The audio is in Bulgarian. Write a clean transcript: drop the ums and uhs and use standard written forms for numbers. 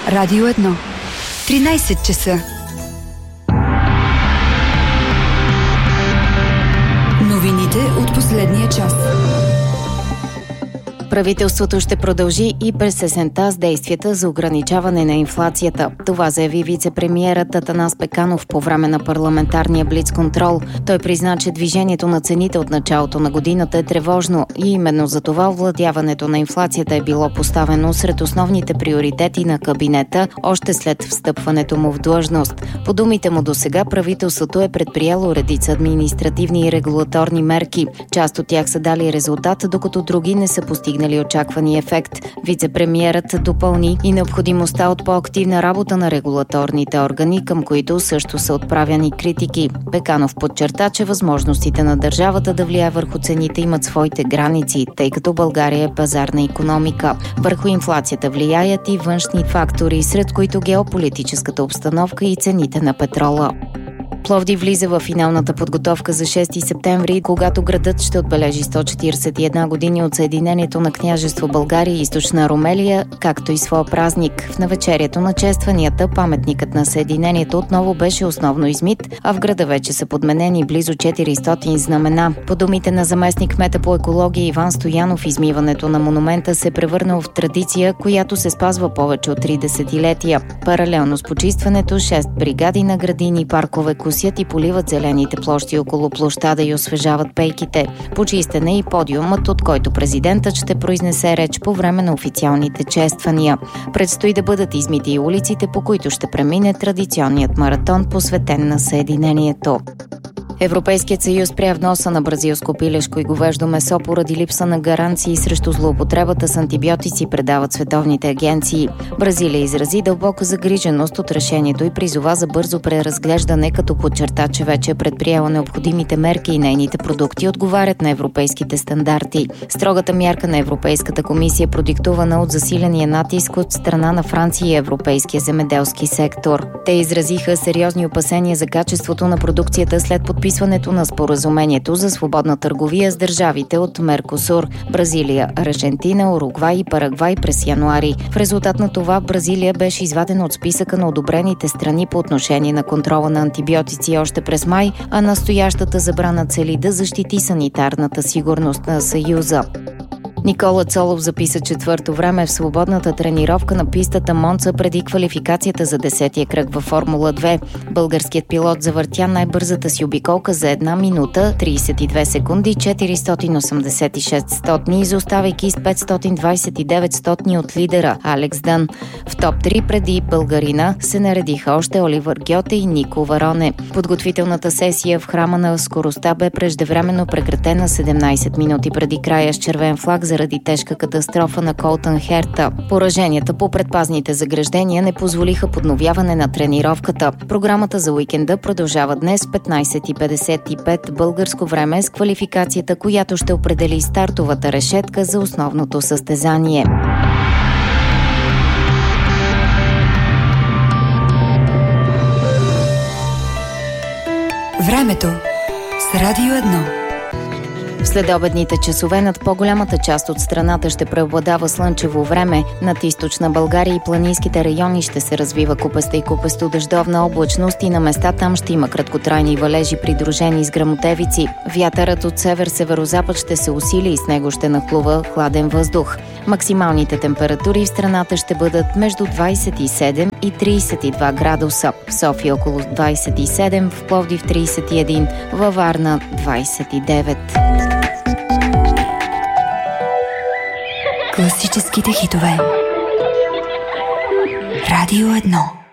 Радио 1. 13 часа. Новините от последния час. Правителството ще продължи и през есента с действията за ограничаване на инфлацията. Това заяви вице-премиерът Атанас Пеканов по време на парламентарния блицконтрол. Той призна, че движението на цените от началото на годината е тревожно и именно за това овладяването на инфлацията е било поставено сред основните приоритети на кабинета още след встъпването му в длъжност. По думите му досега правителството е предприело редица административни и регулаторни мерки. Част от тях са дали резултат, докато други не са постигнали очаквани ефект. Вице-премиерът допълни и необходимостта от по-активна работа на регулаторните органи, към които също са отправяни критики. Пеканов подчерта, че възможностите на държавата да влияе върху цените имат своите граници, тъй като България е пазарна икономика. Върху инфлацията влияят и външни фактори, сред които геополитическата обстановка и цените на петрола. Пловдив влиза в финалната подготовка за 6 септември, когато градът ще отбележи 141 години от съединението на княжество България и Източна Румелия, както и своя празник. В навечерието на честванията паметникът на съединението отново беше основно измит, а в града вече са подменени близо 400 знамена. По думите на заместник-кмета по екология Иван Стоянов, измиването на монумента се превърнал в традиция, която се спазва повече от 3 десетилетия. Паралелно с почистването, 6 бригади на градини и паркове косят и поливат зелените площи около площада и освежават пейките. Почистен е и подиумът, от който президентът ще произнесе реч по време на официалните чествания. Предстои да бъдат измити и улиците, по които ще премине традиционният маратон, посветен на съединението. Европейският съюз спря вноса на бразилско пилешко и говеждо месо поради липса на гаранции срещу злоупотребата с антибиотици, предават световните агенции. Бразилия изрази дълбока загриженост от решението и призова за бързо преразглеждане, като подчерта, че вече е предприела необходимите мерки и нейните продукти отговарят на европейските стандарти. Строгата мярка на Европейската комисия е продиктувана от засиления натиск от страна на Франция и европейския земеделски сектор. Те изразиха сериозни опасения за качеството на продукцията след подписването на споразумението за свободна търговия с държавите от Меркосур – Бразилия, Аржентина, Уругвай и Парагвай през януари. В резултат на това Бразилия беше извадена от списъка на одобрените страни по отношение на контрола на антибиотици още през май, а настоящата забрана цели да защити санитарната сигурност на Съюза. Никола Цолов записа четвърто време в свободната тренировка на пистата Монца преди квалификацията за 10-я кръг във Формула 2. Българският пилот завъртя най-бързата си обиколка за 1 минута, 32 секунди, 486 стотни, изоставайки с 529 стотни от лидера Алекс Дън. В топ 3 преди българина се наредиха още Оливър Гьоте и Нико Вароне. Подготвителната сесия в храма на скоростта бе преждевременно прекратена 17 минути преди края с червен флаг заради тежка катастрофа на Колтън Херта. Пораженията по предпазните заграждения не позволиха подновяване на тренировката. Програмата за уикенда продължава днес в 15:55 българско време с квалификацията, която ще определи стартовата решетка за основното състезание. Времето с Радио 1. В следобедните часове над по-голямата част от страната ще преобладава слънчево време. Над източна България и планинските райони ще се развива купеста и купесто дъждовна облачност и на места там ще има краткотрайни валежи, придружени с гръмотевици. Вятърът от север-северозапад ще се усили и с него ще нахлува хладен въздух. Максималните температури в страната ще бъдат между 27 и 32 градуса. В София около 27, в Пловдив 31, във Варна 29. Класическите хитове. Радио 1.